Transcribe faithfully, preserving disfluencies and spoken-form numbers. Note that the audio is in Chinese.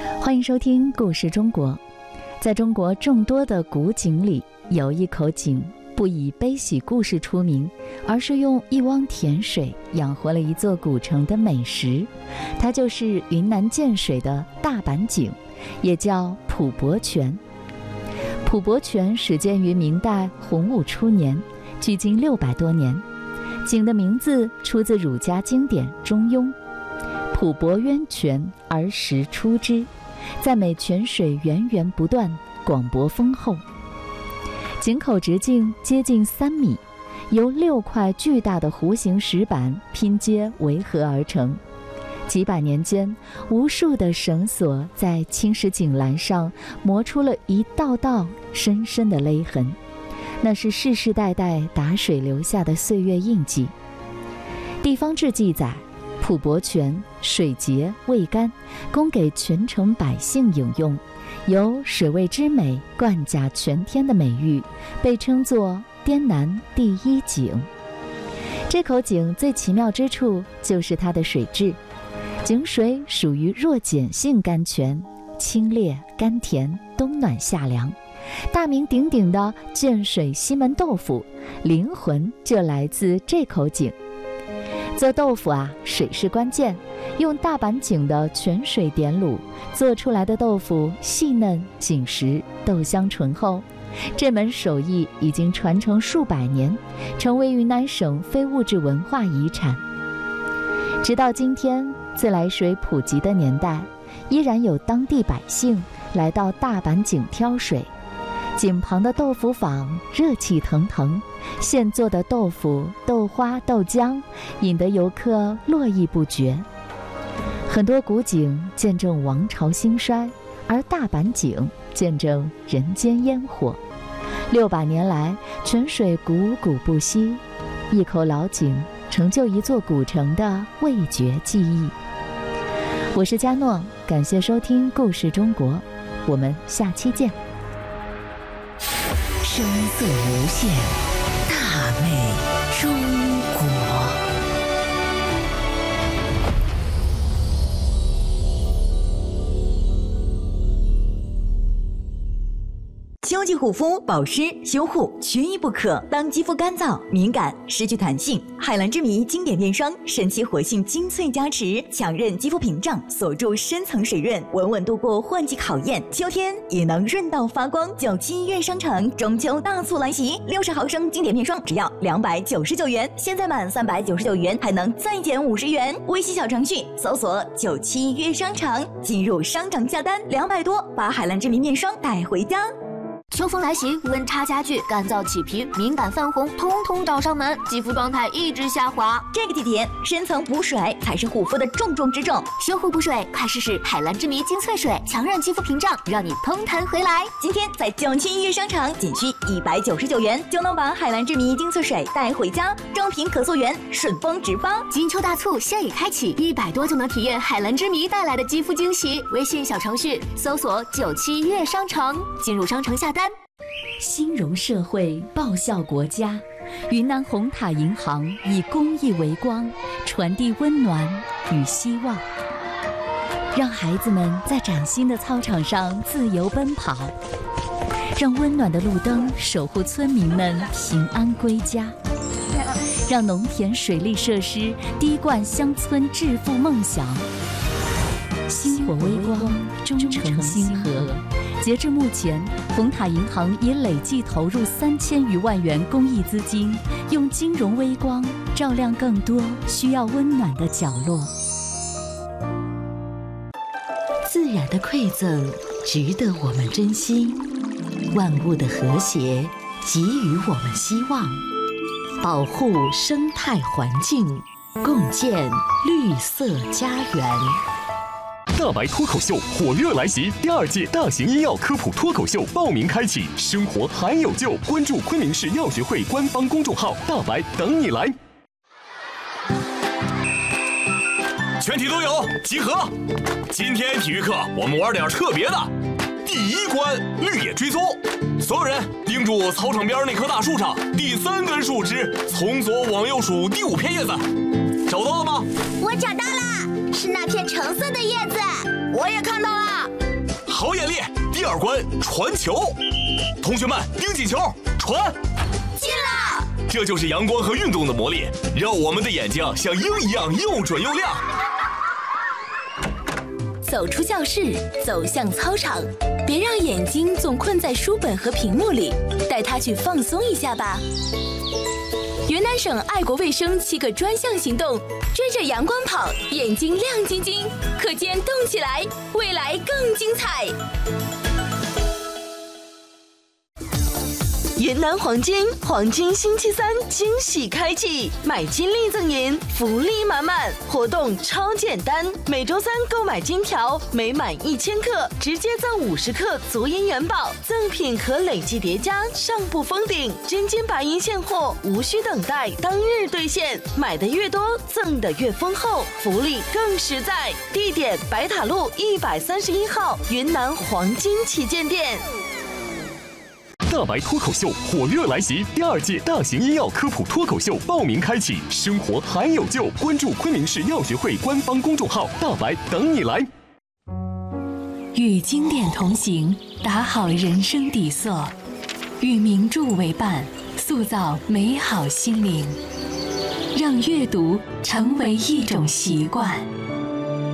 欢迎收听故事中国。在中国众多的古井里，有一口井不以悲喜故事出名，而是用一汪甜水养活了一座古城的美食。它就是云南建水的大板井，也叫普伯泉。普伯泉始建于明代洪武初年，距今六百多年。井的名字出自儒家经典《中庸》，普伯渊泉而时出之，赞美泉水源源不断，广博丰厚。井口直径接近三米，由六块巨大的弧形石板拼接围合而成。几百年间，无数的绳索在青石井栏上磨出了一道道深深的勒痕，那是世世代代打水留下的岁月印记。地方志记载，普伯泉水洁味甘，供给全城百姓饮用，有水味之美冠甲全天的美誉，被称作滇南第一井。这口井最奇妙之处就是它的水质，井水属于弱碱性甘泉，清冽甘甜，冬暖夏凉。大名鼎鼎的建水西门豆腐，灵魂就来自这口井。做豆腐啊，水是关键，用大板井的泉水点卤，做出来的豆腐细嫩紧实，豆香醇厚。这门手艺已经传承数百年，成为云南省非物质文化遗产。直到今天，自来水普及的年代，依然有当地百姓来到大板井挑水。井旁的豆腐坊热气腾腾，现做的豆腐、豆花、豆浆引得游客络绎不绝。很多古井见证王朝兴衰，而大板井见证人间烟火。六百年来，泉水汩汩不息，一口老井成就一座古城的味觉记忆。我是佳诺，感谢收听故事中国，我们下期见。 声色无限，大美中国。 秋季护肤、保湿、修护缺一不可。当肌肤干燥、敏感、失去弹性，海蓝之谜经典面霜神奇活性精粹加持，强韧肌肤屏障，锁住深层水润，稳稳度过换季考验。秋天也能润到发光。九七月商城中秋大促来袭，六十毫升经典面霜只要两百九十九元，现在满三百九十九元还能再减五十元。微信小程序搜索九七月商城，进入商城下单两百多，把海蓝之谜面霜带回家。 秋风来袭，温差加剧，干燥起皮、敏感泛红，通通找上门，肌肤状态一直下滑。 这个季节，深层补水才是护肤的重中之重。 修护补水，快试试海蓝之谜精粹水，强韧肌肤屏障，让你嘭弹回来。 今天在九七月商场，仅需一百九十九元就能把海蓝之谜精粹水带回家，正品可溯源，顺丰直发。 金秋大促现已开启，一百多就能体验海蓝之谜带来的肌肤惊喜。微信小程序搜索九七月商城，进入商城下单。 兴荣社会，报效国家。云南红塔银行以公益为光，传递温暖与希望，让孩子们在崭新的操场上自由奔跑，让温暖的路灯守护村民们平安归家，让农田水利设施滴灌乡村致富梦想。星火微光，忠诚星河。截至目前，红塔银行已累计投入三千余万元公益资金，用金融微光照亮更多需要温暖的角落。 自然的馈赠值得我们珍惜，万物的和谐给予我们希望，保护生态环境，共建绿色家园。 大白脱口秀火热来袭，第二届大型医药科普脱口秀报名开启，生活还有救，关注昆明市药学会官方公众号，大白等你来。 全体都有集合。今天体育课我们玩点特别的。第一关绿野追踪，所有人盯住操场边那棵大树上第三根树枝，从左往右数第五片叶子，找到了吗？ 我找到了，是那片橙色的叶子。我也看到了， 二关传球，同学们盯紧球，传进啦！ 这就是阳光和运动的魔力，让我们的眼睛像鹰一样又准又亮。 走出教室，走向操场，别让眼睛总困在书本和屏幕里，带它去放松一下吧。云南省爱国卫生七个专项行动，追着阳光跑，眼睛亮晶晶，课间动起来，未来更精彩。 云南黄金黄金星期三惊喜开启，买金立赠银，福利满满，活动超简单。每周三购买金条，每满一千克直接赠五十克足银元宝，赠品可累计叠加，上不封顶。真金白银现货，无需等待，当日兑现，买的越多，赠的越丰厚，福利更实在。地点：白塔路一百三十一号云南黄金旗舰店。 大白脱口秀火热来袭，第二届大型医药科普脱口秀报名开启，生活还有救，关注昆明市药学会官方公众号，大白等你来。 与经典同行，打好人生底色；与名著为伴，塑造美好心灵。让阅读成为一种习惯。